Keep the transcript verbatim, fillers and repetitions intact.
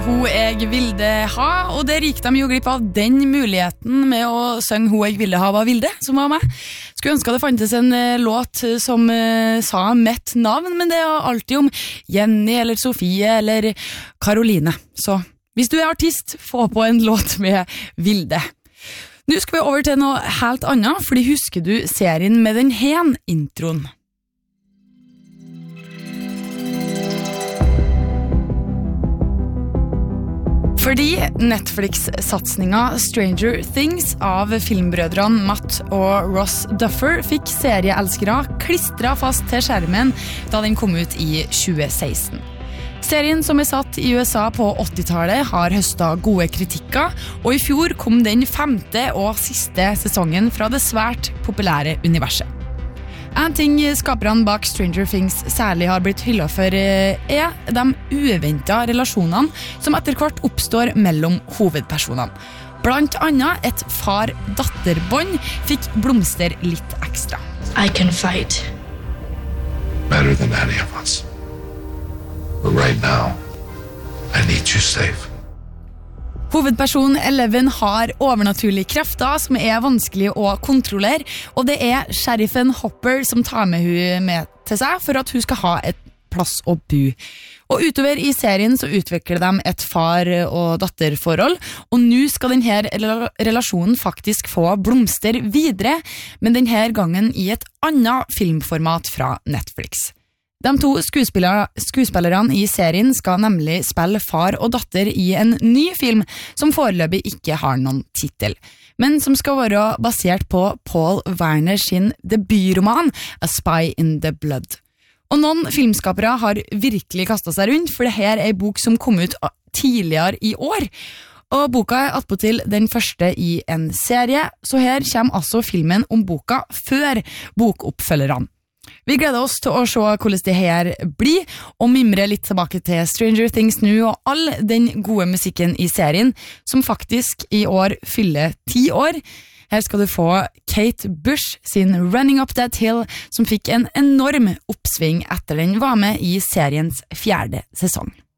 Hun jeg ville ha, og det gikk de jo glipp av den muligheten med å synge Hun jeg ville ha var Vilde, som var meg. Skulle ønske det fantes en uh, låt som uh, sa mitt navn, men det er alltid om Jenny eller Sofie eller Caroline. Så hvis du er artist, få på en låt med Vilde. Nå skal vi over til noe helt annet, fordi husker du serien med den hen introen? Fordi Netflix-satsninga Stranger Things av filmbrødrene Matt og Ross Duffer fikk serieelskere klistret fast til skjermen da den kom ut i tjue seksten. Serien som er satt i U S A på åttitallet har høstet gode kritikker, og i fjor kom den femte og siste sesongen fra det svært populære universet. En ting skaperne bak Stranger Things særlig har blitt hyllet for er de uventet relasjonene som etter hvert oppstår mellom hovedpersonene. Blant annet et far-datter-bånd fikk blomster litt ekstra. I can fight. Better than any of us. But right now, I need you safe. Hovedpersonen Eleven har overnaturlige krefter som er vanskelig å kontrollere, og det er sheriffen Hopper som tar med hun med til seg for at hun skal ha et plass å bo. Og utover i serien så utvikler de et far- og datterforhold, og nå skal denne relasjonen faktisk få blomster videre, men denne gangen i et annet filmformat fra Netflix. De to skuespillere, skuespillerne i serien skal nemlig spille far og datter i en ny film som foreløpig ikke har noen titel, men som skal være basert på Paul Werner sin debutroman A Spy in the Blood. Og noen filmskapere har virkelig kastet seg rundt, for dette er en bok som kom ut tidligere i år, og boka er attpåtil den første i en serie, så her kommer altså filmen om boka før bokoppfølgerne. Vi gleder oss til å se hvordan det her blir, og mimre litt tilbake til Stranger Things nå og all den gode musikken i serien, som faktisk i år fyller ti år. Her skal du få Kate Bush sin Running Up That Hill, som fikk en enorm oppsving etter den var med i seriens fjerde sesong.